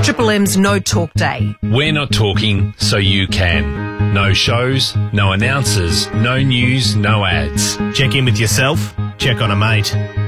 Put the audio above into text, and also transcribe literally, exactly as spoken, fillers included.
Triple M's No Talk Day. We're not talking, so you can. No shows, no announcers, no news, no ads. Check in with yourself, check on a mate.